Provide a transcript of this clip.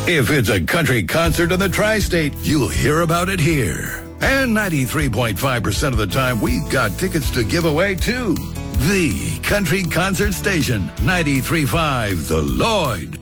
If it's a country concert in the tri-state, you'll hear about it here. And 93.5% of the time, we've got tickets to give away, too. The Country Concert Station, 93.5 The Lloyd.